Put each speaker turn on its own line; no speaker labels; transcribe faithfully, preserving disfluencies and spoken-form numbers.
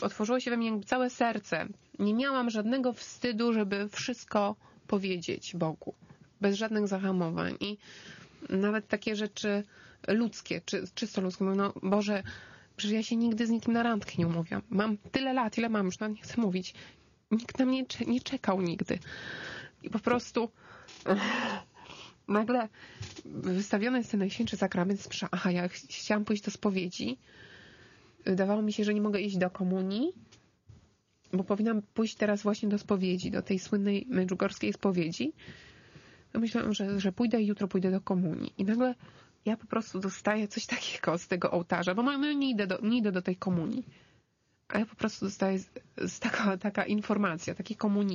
otworzyło się we mnie jakby całe serce. Nie miałam żadnego wstydu, żeby wszystko powiedzieć Bogu. Bez żadnych zahamowań. I nawet takie rzeczy ludzkie, czy, czysto ludzkie. Mówię, no Boże, przecież ja się nigdy z nikim na randkę nie umówiłam. Mam tyle lat, ile mam, już nawet nie chcę mówić. Nikt na mnie nie czekał nigdy. I po prostu nagle wystawiony jest ten Najświętszy Sakrament. Słyszę, aha, ja ch- chciałam pójść do spowiedzi. Wydawało mi się, że nie mogę iść do komunii, bo powinnam pójść teraz właśnie do spowiedzi, do tej słynnej medjugorskiej spowiedzi. No myślałam, że, że pójdę i jutro pójdę do komunii. I nagle ja po prostu dostaję coś takiego z tego ołtarza, bo no, no nie, idę do, nie idę do tej komunii. A ja po prostu dostaję z, z taka, taka informacja, taki komunikat.